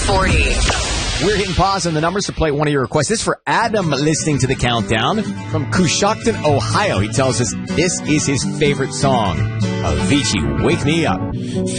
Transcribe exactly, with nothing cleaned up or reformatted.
forty. We're hitting pause on the numbers to play one of your requests. This is for Adam listening to the countdown from Coshocton, Ohio. He tells us this is his favorite song. Avicii, Wake Me Up.